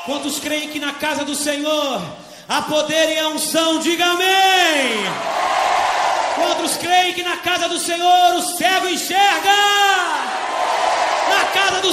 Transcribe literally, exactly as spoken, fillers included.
Quantos creem que na casa do Senhor há poder e a unção? Diga amém. Quantos creem que na casa do Senhor o cego enxerga? Na casa do